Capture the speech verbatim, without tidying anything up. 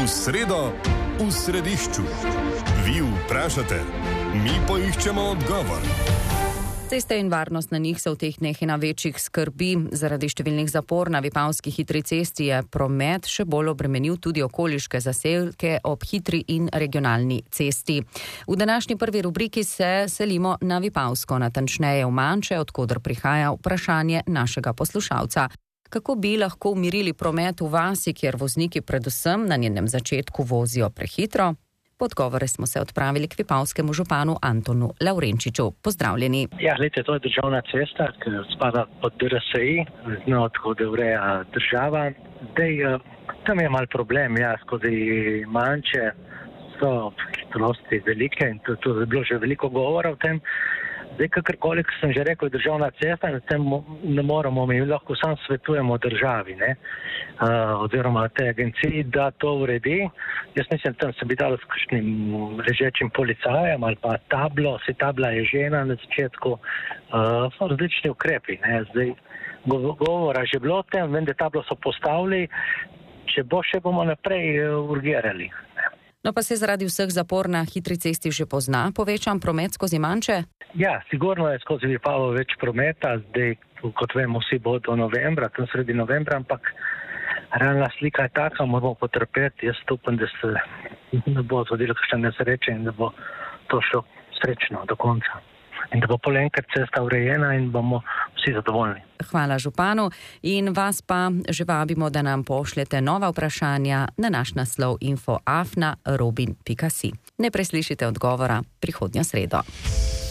sredo v središču. Vi vprašate, mi poiščemo odgovor. Ceste in varnost na njih so v teh dneh ena večjih skrbi. Zaradi številnih zapor na Vipavski hitri cesti je promet še bolj obremenil tudi okoliške zaselke ob hitri in regionalni cesti. V današnji prvi rubriki se selimo na Vipavsko, natančneje v Manče, odkoder prihaja vprašanje našega poslušalca. Kako bi lahko umirili promet v vasi, kjer vozniki predvsem na njenem začetku vozijo prehitro? Po odgovore smo se odpravili k vipavskemu županu Antonu Lavrenčiču. Pozdravljeni. Ja, gledajte, to je državna cesta, ki spada pod D R S I, z njo odhode ureja država. Zdaj, tam je mal problem, ja, skozi Manče so hitrosti velike in tu, tu je bilo že veliko govora o tem. Zdaj, kakorkoli, ko sem že rekel, je državna cesta, in tem ne moramo, mi lahko sam svetujemo državi, ne, uh, oziroma te agenciji, da to uredi. Jaz mislim, tam se bi dalo s kakšnim ležečim policajem ali pa tablo, se tabla je žena na začetku, uh, so različni ukrepi, ne. Zdaj, govora že bilo o tem, vem, da tablo so postavili, če bo še bomo naprej urgirali. No pa se zaradi vseh zapor na hitri cesti že pozna povečan promet skozi Manče? Ja, sigurno je skozi Vipavo več prometa, zdaj, kot vemo, vsi bo do novembra, tam sredi novembra, ampak realna slika je taka, moramo potrpeti, jaz upam, da se ne bo zgodilo kakšne nesreče in da bo to šlo srečno do konca. In da bo pol enkrat cesta urejena in bomo vsi zadovoljni. Hvala županu in vas pa že vabimo, da nam pošljete nova vprašanja na naš naslov info afna robin pika si. Ne preslišite odgovora prihodnjo sredo.